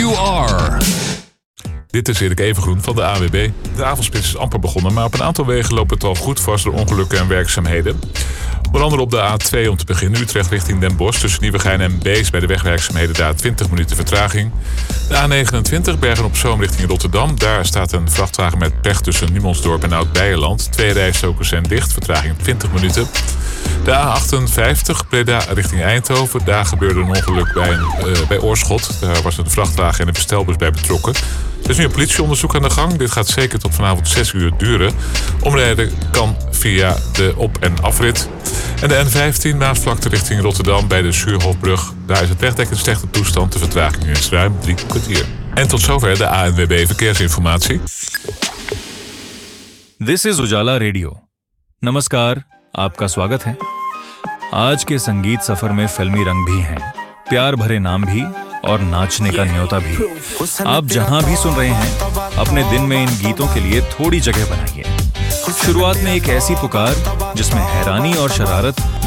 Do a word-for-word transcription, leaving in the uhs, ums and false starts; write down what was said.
you are. Dit is Erik Evengroen van de A W B. De avondspits is amper begonnen, maar op een aantal wegen loopt het al goed vast door ongelukken en werkzaamheden. Onder andere op de A twee om te beginnen, Utrecht richting Den Bosch. Tussen Nieuwegein en Bees bij de wegwerkzaamheden daar twintig minuten vertraging. De A negenentwintig, Bergen-op-Zoom richting Rotterdam. Daar staat een vrachtwagen met pech tussen Numansdorp en Oud-Beijerland. Twee rijstokers zijn dicht, vertraging twintig minuten. De A achtenvijftig, Breda richting Eindhoven. Daar gebeurde een ongeluk bij, een, uh, bij Oorschot. Daar was een vrachtwagen en een bestelbus bij betrokken. Er is nu een politieonderzoek aan de gang. Dit gaat zeker tot vanavond zes uur duren. Omrijden kan via de op- en afrit. En de N vijftien, Maasvlakte richting Rotterdam bij de Schuurhofbrug. Daar is het wegdek in slechte toestand. De vertraging is ruim drie kwartier. En tot zover de A N W B Verkeersinformatie. This is Ujala Radio. नमस्कार, आपका स्वागत है। आज के संगीत सफर में फिल्मी रंग भी हैं, प्यार भरे नाम भी और नाचने का न्योता भी। आप जहां भी सुन रहे हैं, अपने दिन में इन गीतों के लिए थोड़ी जगह बनाइए। शुरुआत में एक ऐसी पुकार जिसमें हैरानी और शरारत